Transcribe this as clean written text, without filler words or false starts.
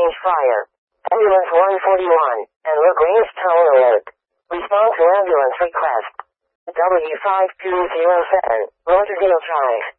range fire. Ambulance 141, and LaGrange Tower Alert. Respond to ambulance request. W5207, Lauderdale Drive.